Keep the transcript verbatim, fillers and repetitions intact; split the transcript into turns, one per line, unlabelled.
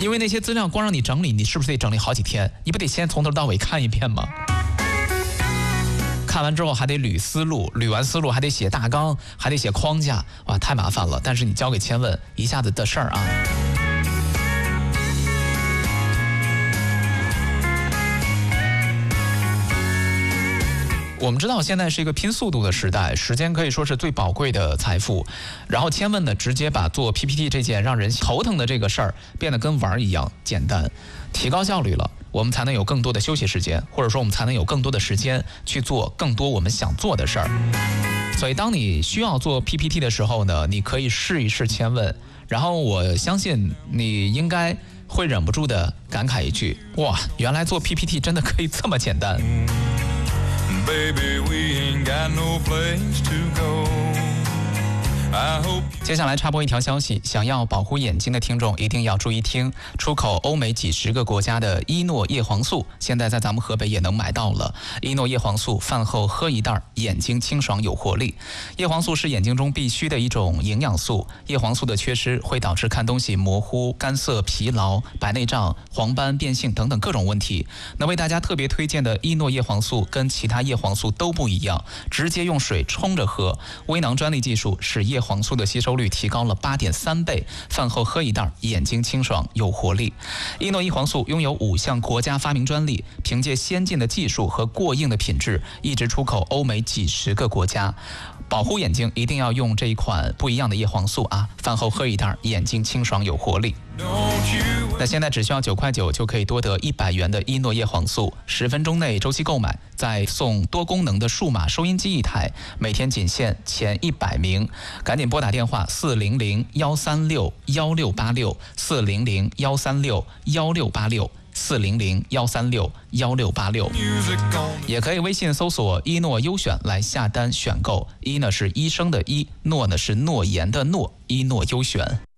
因为那些资料光让你整理，你是不是得整理好几天？你不得先从头到尾看一遍吗？看完之后还得捋思路，捋完思路还得写大纲，还得写框架，哇，太麻烦了。但是你交给千问，一下子的事儿啊。我们知道现在是一个拼速度的时代，时间可以说是最宝贵的财富。然后千问呢，直接把做 P P T 这件让人头疼的这个事儿变得跟玩儿一样简单，提高效率了，我们才能有更多的休息时间，或者说我们才能有更多的时间去做更多我们想做的事儿。所以当你需要做 P P T 的时候呢，你可以试一试千问，然后我相信你应该会忍不住的感慨一句：哇，原来做 P P T 真的可以这么简单。Baby, we ain't got no place to go. 接下来插播一条消息，想要保护眼睛的听众一定要注意听，出口欧美几十个国家的伊诺叶黄素现在在咱们河北也能买到了。伊诺叶黄素饭后喝一袋，眼睛清爽有活力。叶黄素是眼睛中必须的一种营养素，叶黄素的缺失会导致看东西模糊、干涩、疲劳、白内障、黄斑变性等等各种问题。那为大家特别推荐的伊诺叶黄素跟其他叶黄素都不一样，直接用水冲着喝，微囊专利技术使叶黄素的吸收率提高了 八点三倍，饭后喝一袋，眼睛清爽有活力。伊诺叶黄素拥有五项国家发明专利，凭借先进的技术和过硬的品质，一直出口欧美几十个国家。保护眼睛一定要用这一款不一样的叶黄素啊！饭后喝一袋，眼睛清爽有活力。那现在只需要九块九就可以多得一百元的伊诺叶黄素，十分钟内周期购买，再送多功能的数码收音机一台，每天仅限前一百名，赶紧拨打电话四零零幺三六幺六八六四零零幺三六幺六八六。四零零幺三六幺六八六，也可以微信搜索一诺优选来下单选购。一呢是医生的医，诺呢是诺言的诺，一诺优选。